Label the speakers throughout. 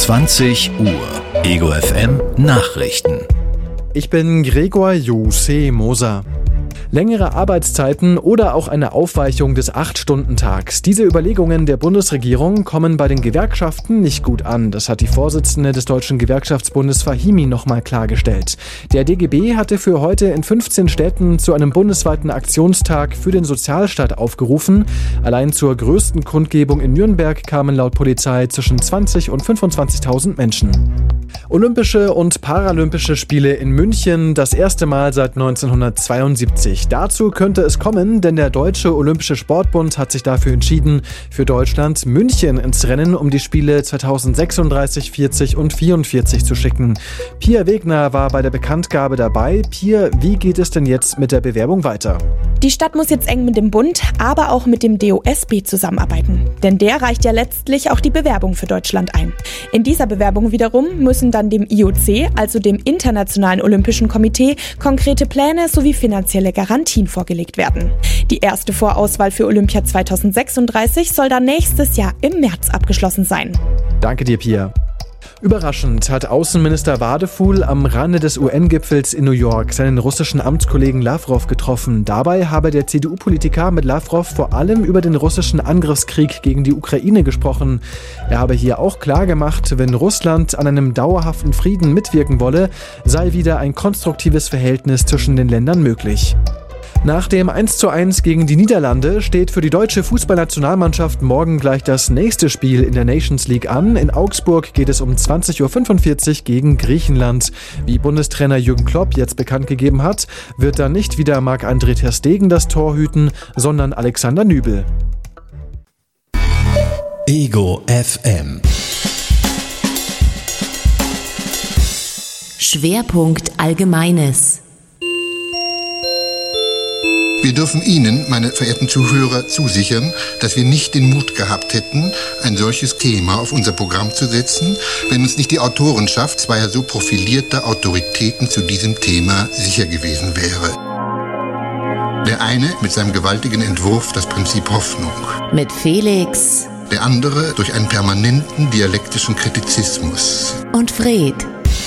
Speaker 1: 20 Uhr. Ego FM Nachrichten.
Speaker 2: Ich bin Gregor Jose Moser. Längere Arbeitszeiten oder auch eine Aufweichung des 8-Stunden-Tags. Diese Überlegungen der Bundesregierung kommen bei den Gewerkschaften nicht gut an. Das hat die Vorsitzende des Deutschen Gewerkschaftsbundes Fahimi nochmal klargestellt. Der DGB hatte für heute in 15 Städten zu einem bundesweiten Aktionstag für den Sozialstaat aufgerufen. Allein zur größten Kundgebung in Nürnberg kamen laut Polizei zwischen 20.000 und 25.000 Menschen. Olympische und Paralympische Spiele in München, das erste Mal seit 1972. Dazu könnte es kommen, denn der Deutsche Olympische Sportbund hat sich dafür entschieden, für Deutschland München ins Rennen um die Spiele 2036, 40 und 44 zu schicken. Pia Wegner war bei der Bekanntgabe dabei. Pia, wie geht es denn jetzt mit der Bewerbung weiter?
Speaker 3: Die Stadt muss jetzt eng mit dem Bund, aber auch mit dem DOSB zusammenarbeiten. Denn der reicht ja letztlich auch die Bewerbung für Deutschland ein. In dieser Bewerbung wiederum müssen dann dem IOC, also dem Internationalen Olympischen Komitee, konkrete Pläne sowie finanzielle Garantien vorgelegt werden. Die erste Vorauswahl für Olympia 2036 soll dann nächstes Jahr im März abgeschlossen sein.
Speaker 2: Danke dir, Pia. Überraschend hat Außenminister Wadefuhl am Rande des UN-Gipfels in New York seinen russischen Amtskollegen Lavrov getroffen. Dabei habe der CDU-Politiker mit Lavrov vor allem über den russischen Angriffskrieg gegen die Ukraine gesprochen. Er habe hier auch klargemacht, wenn Russland an einem dauerhaften Frieden mitwirken wolle, sei wieder ein konstruktives Verhältnis zwischen den Ländern möglich. Nach dem 1:1 gegen die Niederlande steht für die deutsche Fußballnationalmannschaft morgen gleich das nächste Spiel in der Nations League an. In Augsburg geht es um 20.45 Uhr gegen Griechenland. Wie Bundestrainer Jürgen Klopp jetzt bekannt gegeben hat, wird dann nicht wieder Marc-André ter Stegen das Tor hüten, sondern Alexander Nübel.
Speaker 1: Ego FM.
Speaker 4: Schwerpunkt Allgemeines.
Speaker 5: Wir dürfen Ihnen, meine verehrten Zuhörer, zusichern, dass wir nicht den Mut gehabt hätten, ein solches Thema auf unser Programm zu setzen, wenn uns nicht die Autorenschaft zweier so profilierter Autoritäten zu diesem Thema sicher gewesen wäre. Der eine mit seinem gewaltigen Entwurf Das Prinzip Hoffnung.
Speaker 4: Mit Felix.
Speaker 5: Der andere durch einen permanenten dialektischen Kritizismus.
Speaker 4: Und Fred.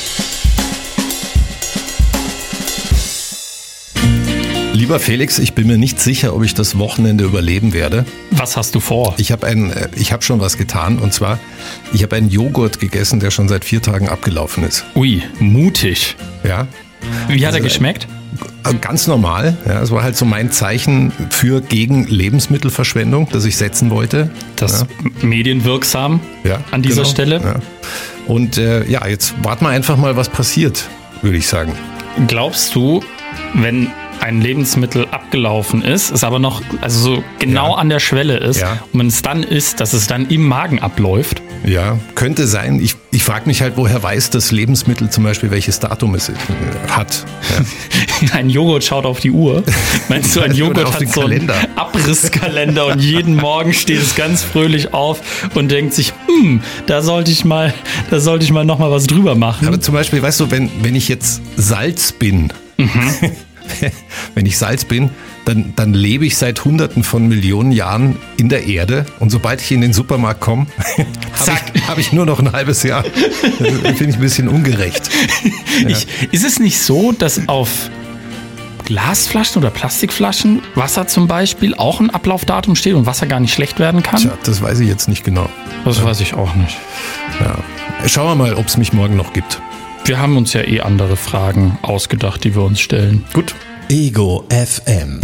Speaker 6: Lieber Felix, ich bin mir nicht sicher, ob ich das Wochenende überleben werde.
Speaker 7: Was hast du vor?
Speaker 6: Ich habe schon was getan, und zwar, ich habe einen Joghurt gegessen, der schon seit 4 Tagen abgelaufen ist.
Speaker 7: Ui, mutig.
Speaker 6: Ja.
Speaker 7: Wie hat er geschmeckt?
Speaker 6: Ganz normal. Ja, es war halt so mein Zeichen gegen Lebensmittelverschwendung, das ich setzen wollte.
Speaker 7: Das medienwirksam an dieser Stelle.
Speaker 6: Ja. Und jetzt warten wir einfach mal, was passiert, würde ich sagen.
Speaker 7: Glaubst du, wenn ein Lebensmittel abgelaufen ist, es aber noch so genau an der Schwelle ist und wenn es dann isst, dass es dann im Magen abläuft?
Speaker 6: Ja, könnte sein. Ich frage mich halt, woher weiß das Lebensmittel zum Beispiel, welches Datum es hat. Ja.
Speaker 7: Ein Joghurt schaut auf die Uhr. Meinst du, ein Joghurt hat so einen Abrisskalender und jeden Morgen steht es ganz fröhlich auf und denkt sich, da sollte ich mal noch mal was drüber machen.
Speaker 6: Aber zum Beispiel, weißt du, wenn ich jetzt Salz bin, wenn ich Salz bin, dann lebe ich seit Hunderten von Millionen Jahren in der Erde, und sobald ich in den Supermarkt komme, habe ich nur noch ein halbes Jahr. Das finde ich ein bisschen ungerecht. Ja.
Speaker 7: Ist es nicht so, dass auf Glasflaschen oder Plastikflaschen Wasser zum Beispiel auch ein Ablaufdatum steht und Wasser gar nicht schlecht werden kann?
Speaker 6: Tja, das weiß ich jetzt nicht genau.
Speaker 7: Das weiß ich auch nicht.
Speaker 6: Ja. Schauen wir mal, ob es mich morgen noch gibt.
Speaker 7: Wir haben uns ja andere Fragen ausgedacht, die wir uns stellen.
Speaker 6: Gut.
Speaker 1: Ego FM.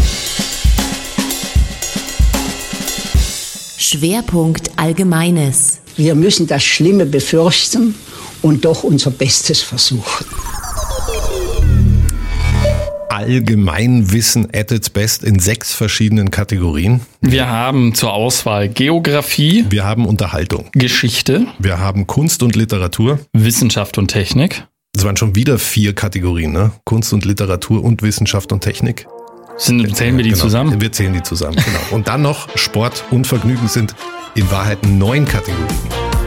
Speaker 4: Schwerpunkt Allgemeines.
Speaker 8: Wir müssen das Schlimme befürchten und doch unser Bestes versuchen.
Speaker 6: Allgemeinwissen at its best in 6 verschiedenen Kategorien.
Speaker 7: Wir haben zur Auswahl Geografie.
Speaker 6: Wir haben Unterhaltung.
Speaker 7: Geschichte.
Speaker 6: Wir haben Kunst und Literatur.
Speaker 7: Wissenschaft und Technik.
Speaker 6: Das waren schon wieder 4 Kategorien, ne? Kunst und Literatur und Wissenschaft und Technik.
Speaker 7: Zählen wir die zusammen?
Speaker 6: Wir zählen die zusammen, genau. Und dann noch Sport und Vergnügen sind in Wahrheit 9 Kategorien.